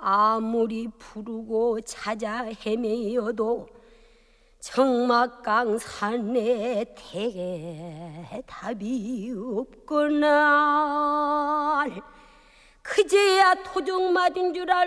아무리 부르고 찾아 헤매어도 정막강 산에 대답이 없거나 그제야 토종 맞은 줄 알고